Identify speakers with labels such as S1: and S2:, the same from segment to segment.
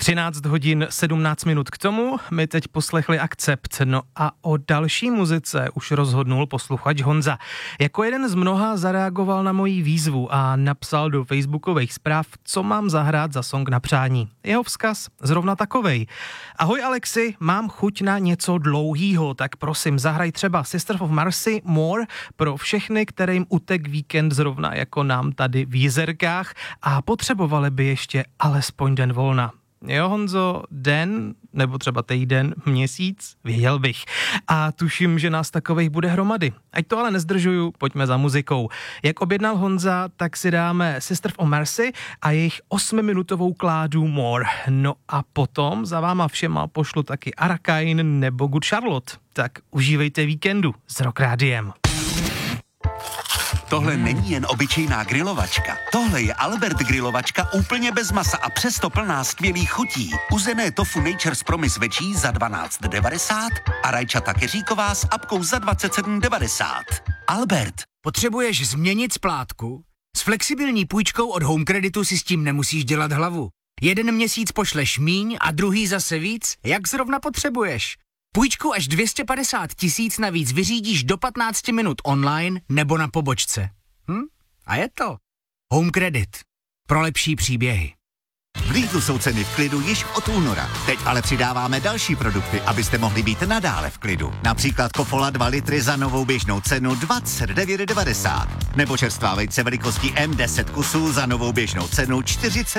S1: 13 hodin 17 minut k tomu, my teď poslechli Akcept, no a o další muzice už rozhodnul posluchač Honza. Jako jeden z mnoha zareagoval na moji výzvu a napsal do facebookových zpráv, co mám zahrát za song na přání. Jeho vzkaz zrovna takovej. Ahoj Alexi, mám chuť na něco dlouhýho, tak prosím zahraj třeba Sisters of Mercy More pro všechny, kterým utek víkend zrovna jako nám tady v Jizerkách a potřebovali by ještě alespoň den volna. Jo, Honzo, den, nebo třeba týden, měsíc, věděl bych. A tuším, že nás takovejch bude hromady. Ať to ale nezdržuju, pojďme za muzikou. Jak objednal Honza, tak si dáme Sisters of Mercy a jejich 8minutovou kládu More. No a potom za váma všema pošlu taky Arakain nebo Good Charlotte. Tak užívejte víkendu s Rock Rádiem.
S2: Tohle není jen obyčejná grilovačka. Tohle je Albert grilovačka úplně bez masa a přesto plná skvělých chutí. Uzené tofu Nature's Promise večí za 12,90 a rajčata keříková s apkou za 27,90. Albert.
S3: Potřebuješ změnit splátku? S flexibilní půjčkou od Home Creditu si s tím nemusíš dělat hlavu. Jeden měsíc pošleš míň a druhý zase víc, jak zrovna potřebuješ. Půjčku až 250 000 navíc vyřídíš do 15 minut online nebo na pobočce. A je to. Home Credit. Pro lepší příběhy.
S2: V Lidlu jsou ceny v klidu již od února. Teď ale přidáváme další produkty, abyste mohli být nadále v klidu. Například Kofola 2 litry za novou běžnou cenu 29,90. Nebo čerstvá vejce velikosti M10 kusů za novou běžnou cenu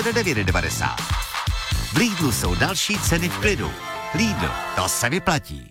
S2: 49,90. V Lidlu jsou další ceny v klidu. Lidl, to se vyplatí.